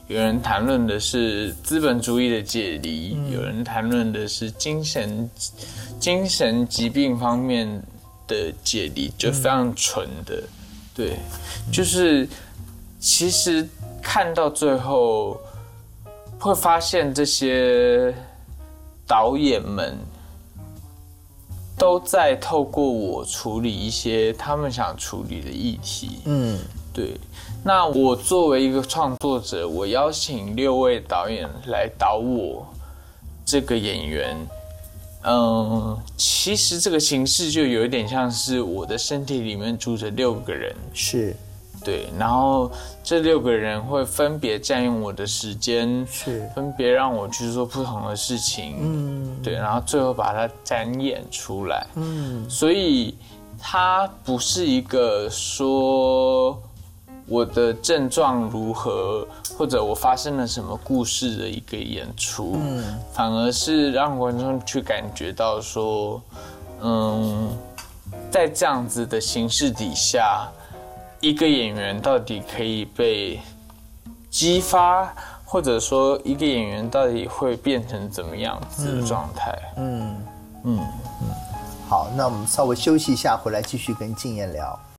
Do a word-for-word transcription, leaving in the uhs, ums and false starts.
有人谈论的是资本主义的解离，嗯、有人谈论的是精神精神疾病方面的解离，就非常纯的，嗯、对，就是其实看到最后会发现这些导演们都在透过我处理一些他们想处理的议题，嗯，对。那我作为一个创作者，我邀请六位导演来导我这个演员，嗯，其实这个形式就有一点像是我的身体里面住着六个人， 是， 对，然后这六个人会分别占用我的时间， 是， 分别让我去做不同的事情，嗯，对，然后最后把它展演出来，嗯，所以它不是一个说我的症状如何，或者我发生了什么故事的一个演出，嗯，反而是让观众去感觉到说，嗯，在这样子的形式底下，一个演员到底可以被激发，或者说一个演员到底会变成怎么样子的状态？嗯嗯嗯。好，那我们稍微休息一下，回来继续跟静妍聊。